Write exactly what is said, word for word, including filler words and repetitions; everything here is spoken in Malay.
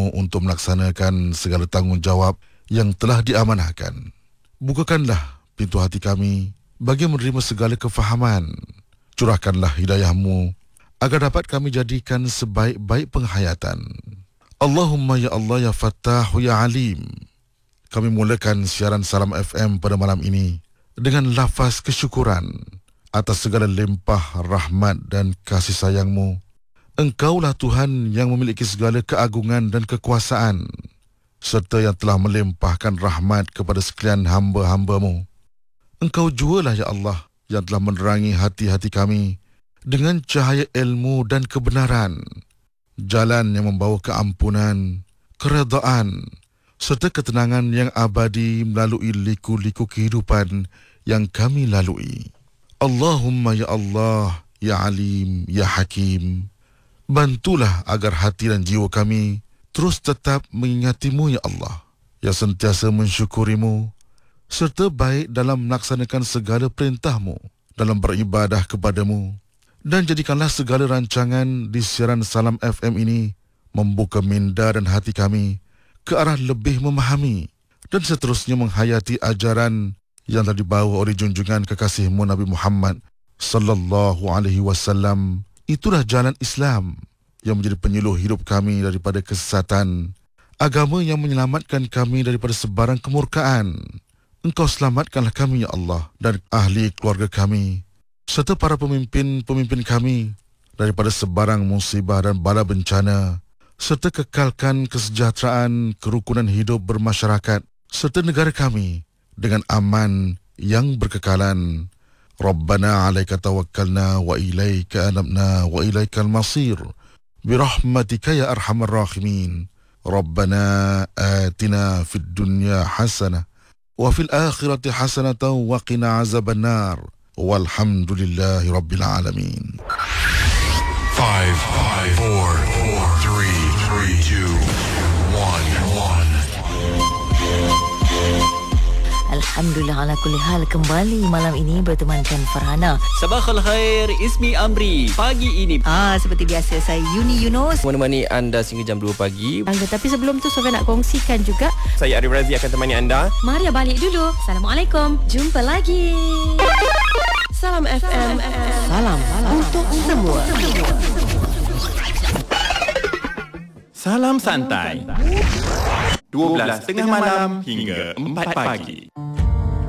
penuh untuk melaksanakan segala tanggungjawab yang telah diamanahkan. Bukakanlah pintu hati kami bagi menerima segala kefahaman. Curahkanlah hidayah-Mu agar dapat kami jadikan sebaik-baik penghayatan. Allahumma ya Allah ya Fattahu ya Alim. Kami mulakan siaran Salam F M pada malam ini dengan lafaz kesyukuran atas segala limpah rahmat dan kasih sayang-Mu. Engkaulah Tuhan yang memiliki segala keagungan dan kekuasaan, serta yang telah melimpahkan rahmat kepada sekalian hamba-hamba-Mu. Engkau jualah ya Allah yang telah menerangi hati-hati kami dengan cahaya ilmu dan kebenaran, jalan yang membawa keampunan, keredaan, serta ketenangan yang abadi melalui liku-liku kehidupan yang kami lalui. Allahumma ya Allah, ya Alim, ya Hakim, bantulah agar hati dan jiwa kami terus tetap mengingati-Mu ya Allah, yang sentiasa mensyukuri-Mu, serta baik dalam melaksanakan segala perintah-Mu, dalam beribadah kepada-Mu. Dan jadikanlah segala rancangan di siaran Salam F M ini membuka minda dan hati kami ke arah lebih memahami dan seterusnya menghayati ajaran yang telah dibawa oleh junjungan kekasih-Mu Nabi Muhammad sallallahu alaihi wasallam. Itulah jalan Islam yang menjadi penyuluh hidup kami daripada kesesatan, agama yang menyelamatkan kami daripada sebarang kemurkaan. Engkau selamatkanlah kami ya Allah dan ahli keluarga kami serta para pemimpin-pemimpin kami daripada sebarang musibah dan bala bencana, serta kekalkan kesejahteraan kerukunan hidup bermasyarakat serta negara kami dengan aman yang berkekalan. Rabbana alaika tawakkalna wa ilaika anabna wa ilaikal masir birahmatika ya arhamar rahimin. Rabbana atina fid dunya hasanah wa fil akhirati hasanatan wa qina azaban nar. Walhamdulillahi rabbil alamin. five, five, four, four, three, three, two, one, one. Alhamdulillah ala kulli hal, kembali malam ini bertemankan Farhana. Sabahul khair, Ismi Amri. Pagi ini Ah, seperti biasa saya Yuni Yunus menemani anda sehingga jam dua pagi. anda. Tapi sebelum tu Sofia nak kongsikan juga. Saya Arif Razi akan temani anda. Maria balik dulu. Assalamualaikum. Jumpa lagi. Salam F M. Salam, salam untuk semua. Salam santai. dua belas tengah malam hingga empat pagi.